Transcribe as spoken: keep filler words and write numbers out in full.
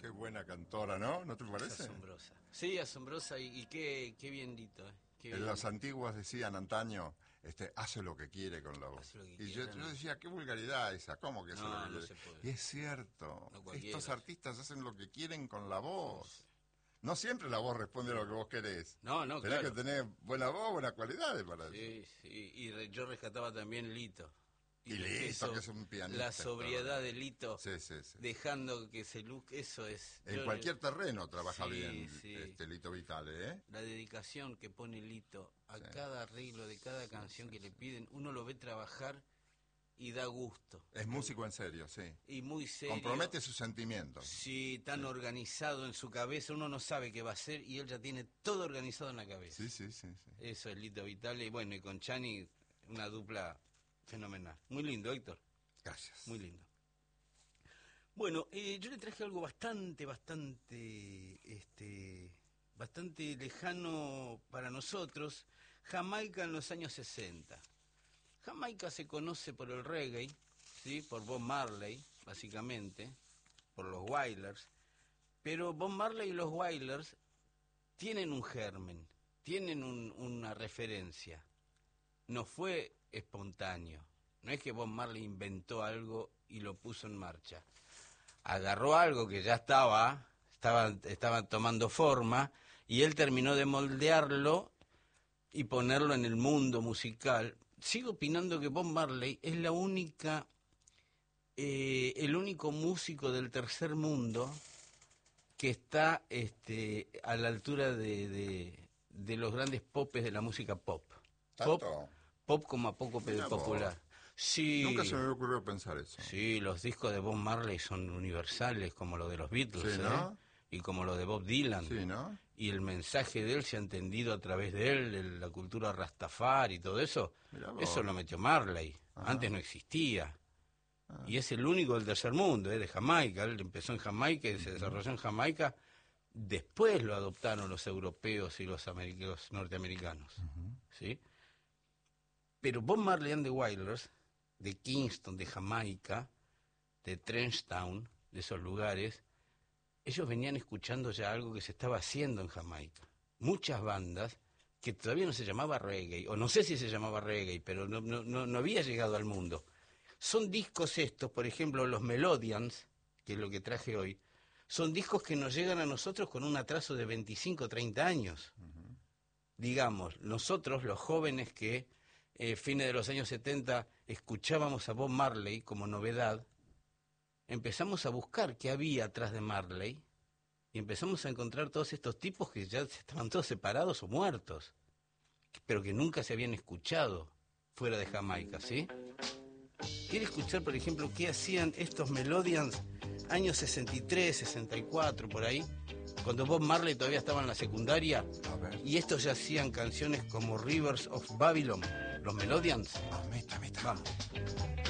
qué buena cantora, ¿no? ¿No te parece? Es asombrosa. Sí, asombrosa y, y qué, qué bien Lito, ¿eh? Qué bien. En los antiguos decían antaño, este, hace lo que quiere con la voz. Y yo, yo decía, qué vulgaridad esa, ¿cómo que hace No, lo que no quiere? se puede. Y es cierto, No estos cualquiera. artistas hacen lo que quieren con la voz. No siempre la voz responde a lo que vos querés. No, no, Tenés claro. que tener buena voz, buenas cualidades para Sí, eso. sí, y re- yo rescataba también Lito. Y Lito, eso, que es un pianista. la sobriedad de Lito, sí, sí, sí. dejando que se look, eso es... En yo, cualquier terreno trabaja sí, bien sí. este Lito Vitale, ¿eh? La dedicación que pone Lito a Sí. cada arreglo de cada Sí, canción sí, que sí. le piden, uno lo ve trabajar y da gusto. Es músico en serio, sí. Y muy serio. Compromete sus sentimientos. Sí, tan Sí. organizado en su cabeza, uno no sabe qué va a hacer y él ya tiene todo organizado en la cabeza. Sí, sí, sí, sí. Eso es Lito Vitale, y bueno, y con Chani una dupla fenomenal. Muy lindo, Héctor. Gracias. Muy lindo. Bueno, eh, yo le traje algo bastante, bastante, este, bastante lejano para nosotros. Jamaica en los años sesenta. Jamaica se conoce por el reggae, ¿sí? Por Bob Marley, básicamente, por los Wailers. Pero Bob Marley y los Wailers tienen un germen, tienen un, una referencia. No fue espontáneo. No es que Bob Marley inventó algo y lo puso en marcha. Agarró algo que ya estaba, estaba, estaba tomando forma, y él terminó de moldearlo y ponerlo en el mundo musical. Sigo opinando que Bob Marley es la única, eh, el único músico del tercer mundo que está este, a la altura de, de, de los grandes popes de la música pop. Pop, ¿Tanto? pop como apócope del Mirá vos. popular. Sí, Nunca se me había ocurrido pensar eso. sí, los discos de Bob Marley son universales, como los de los Beatles, Sí, ¿no? ¿eh? Y como los de Bob Dylan. Sí, ¿no? Y el mensaje de él se ha entendido a través de él, de la cultura Rastafari y todo eso. Mirá vos. Eso lo metió Marley. Ajá. Antes no existía. Ah. Y es el único del tercer mundo, ¿eh? De Jamaica. Él empezó en Jamaica y se desarrolló en Jamaica. Después lo adoptaron los europeos y los, americ- los norteamericanos. Uh-huh. ¿Sí? Pero Bob Marley and the Wailers, de Kingston, de Jamaica, de Trenchtown, de esos lugares, ellos venían escuchando ya algo que se estaba haciendo en Jamaica. Muchas bandas que todavía no se llamaba reggae, o no sé si se llamaba reggae, pero no, no, no, no había llegado al mundo. Son discos estos, por ejemplo, los Melodians, que es lo que traje hoy, son discos que nos llegan a nosotros con un atraso de veinticinco o treinta años. Uh-huh. Digamos, nosotros, los jóvenes que eh, fines de los años setenta escuchábamos a Bob Marley como novedad, empezamos a buscar qué había atrás de Marley y empezamos a encontrar todos estos tipos que ya estaban todos separados o muertos, pero que nunca se habían escuchado fuera de Jamaica, ¿sí? ¿Quiere escuchar, por ejemplo, qué hacían estos Melodians años sesenta y tres, sesenta y cuatro, por ahí, cuando Bob Marley todavía estaba en la secundaria? A ver. Y estos ya hacían canciones como Rivers of Babylon, los Melodians. Ah, meta, meta. Vamos.